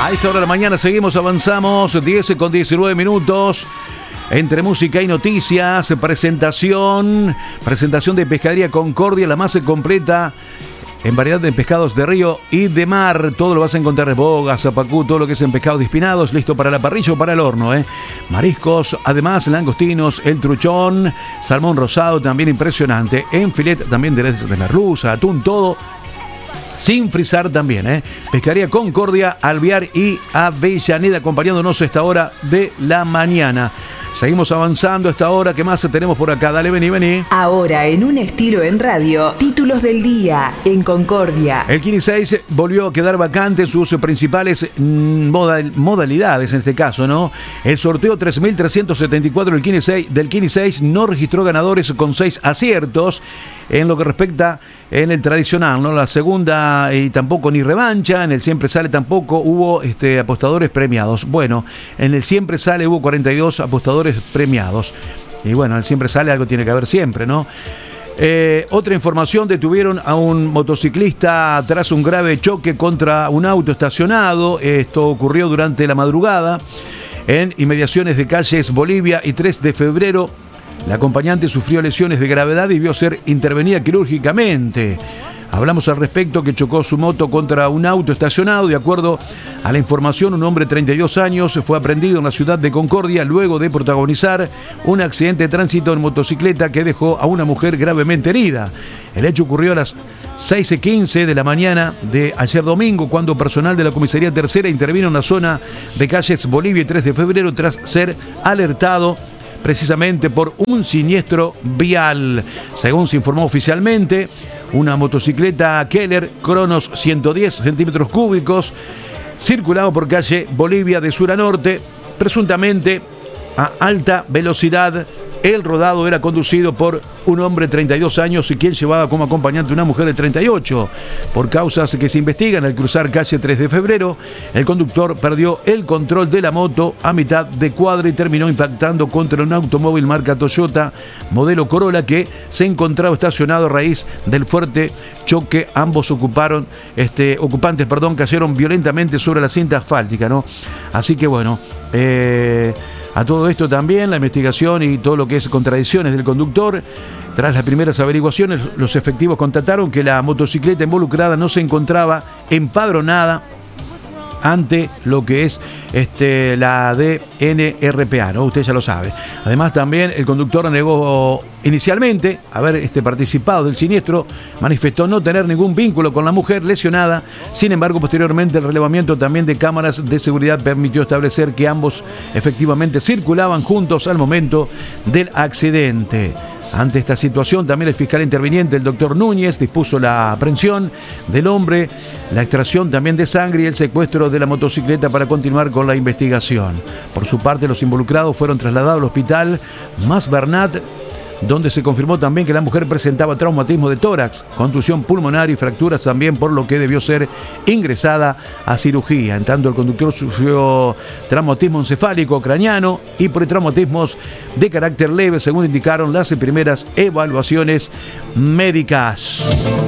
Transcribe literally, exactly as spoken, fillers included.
A esta hora de la mañana seguimos, avanzamos, diez con diecinueve minutos. Entre música y noticias, presentación, presentación de Pescadería Concordia, la más completa en variedad de pescados de río y de mar. Todo lo vas a encontrar en bogas, zapacú, todo lo que es en pescados dispinados, listo para la parrilla o para el horno, ¿eh? Mariscos, además langostinos, el truchón, salmón rosado, también impresionante. En filet también de, de merluza, atún, todo sin frizar también, ¿eh? Pescadería Concordia, Alvear y Avellaneda, acompañándonos a esta hora de la mañana. Seguimos avanzando a esta hora. ¿Qué más tenemos por acá? Dale, vení, vení. Ahora, en un estilo en radio, títulos del día en Concordia. El Kini seis volvió a quedar vacante en sus principales modal, modalidades, en este caso, ¿no? El sorteo tres mil trescientos setenta y cuatro del Kini seis, del Kini seis no registró ganadores con seis aciertos. En lo que respecta en el tradicional, ¿no? La segunda y tampoco ni revancha. En el Siempre Sale tampoco hubo este, apostadores premiados. Bueno, en el Siempre Sale hubo cuarenta y dos apostadores premiados. Y bueno, en el Siempre Sale algo tiene que haber siempre, ¿no? Eh, otra información, detuvieron a un motociclista tras un grave choque contra un auto estacionado. Esto ocurrió durante la madrugada en inmediaciones de calles Bolivia y tres de febrero. La acompañante sufrió lesiones de gravedad y debió ser intervenida quirúrgicamente. Hablamos al respecto que chocó su moto contra un auto estacionado. De acuerdo a la información, un hombre de treinta y dos años fue aprehendido en la ciudad de Concordia luego de protagonizar un accidente de tránsito en motocicleta que dejó a una mujer gravemente herida. El hecho ocurrió a las seis y quince de la mañana de ayer domingo, cuando personal de la comisaría tercera intervino en la zona de calles Bolivia y tres de febrero tras ser alertado precisamente por un siniestro vial. Según se informó oficialmente, una motocicleta Keller Cronos ciento diez centímetros cúbicos circulaba por calle Bolivia de sur a norte, presuntamente a alta velocidad. El rodado era conducido por un hombre de treinta y dos años y quien llevaba como acompañante una mujer de treinta y ocho. Por causas que se investigan, al cruzar calle tres de febrero, el conductor perdió el control de la moto a mitad de cuadra y terminó impactando contra un automóvil marca Toyota, modelo Corolla, que se encontraba estacionado a raíz del fuerte choque. Ambos ocuparon, este, ocupantes perdón, cayeron violentamente sobre la cinta asfáltica, ¿no? Así que bueno, eh... a todo esto también la investigación y todo lo que es contradicciones del conductor. Tras las primeras averiguaciones, los efectivos constataron que la motocicleta involucrada no se encontraba empadronada ante lo que es este, la D N R P A, ¿no? Usted ya lo sabe. Además, también el conductor negó inicialmente haber este, participado del siniestro, manifestó no tener ningún vínculo con la mujer lesionada. Sin embargo, posteriormente el relevamiento también de cámaras de seguridad permitió establecer que ambos efectivamente circulaban juntos al momento del accidente. Ante esta situación, también el fiscal interviniente, el doctor Núñez, dispuso la aprehensión del hombre, la extracción también de sangre y el secuestro de la motocicleta para continuar con la investigación. Por su parte, los involucrados fueron trasladados al hospital Mas Bernat, donde se confirmó también que la mujer presentaba traumatismo de tórax, contusión pulmonar y fracturas también, por lo que debió ser ingresada a cirugía. En tanto, el conductor sufrió traumatismo encefálico craneano y politraumatismos de carácter leve, según indicaron las primeras evaluaciones médicas.